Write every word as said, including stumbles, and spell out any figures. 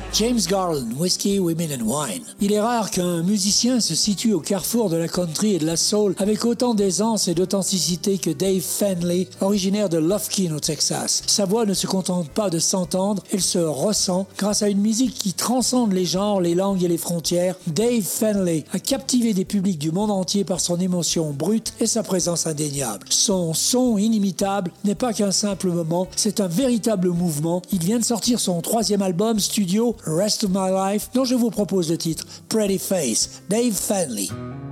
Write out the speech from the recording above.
James Garland, Whiskey, Women and Wine. Il est rare qu'un musicien se situe au carrefour de la country et de la soul avec autant d'aisance et d'authenticité que Dave Fenley, originaire de Lufkin au Texas. Sa voix ne se contente pas de s'entendre, elle se ressent grâce à une musique qui transcende les genres, les langues et les frontières. Dave Fenley a captivé des publics du monde entier par son émotion brute et sa présence indéniable. Son son inimitable n'est pas qu'un simple moment, c'est un véritable mouvement. Il vient de sortir son troisième album studio, Rest of My Life, dont je vous propose le titre Pretty Face, Dave Fenley.